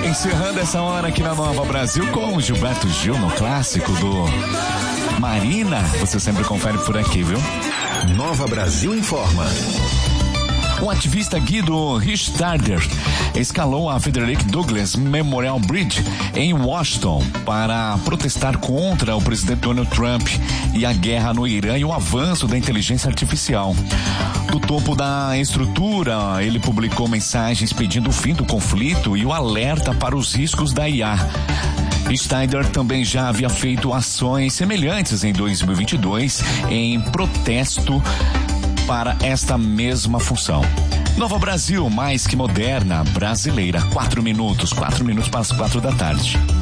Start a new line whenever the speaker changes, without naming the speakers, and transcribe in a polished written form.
Encerrando essa hora aqui na Nova Brasil com o Gilberto Gil no clássico do Marina. Você sempre confere por aqui, viu?
Nova Brasil informa.
O ativista Guido Richtardner escalou a Frederick Douglass Memorial Bridge em Washington para protestar contra o presidente Donald Trump e a guerra no Irã e o avanço da inteligência artificial. Do topo da estrutura, ele publicou mensagens pedindo o fim do conflito e o alerta para os riscos da IA. Steiner também já havia feito ações semelhantes em 2022 em protesto para esta mesma função. Nova Brasil, mais que moderna, brasileira. 4 minutos para as 4 da tarde.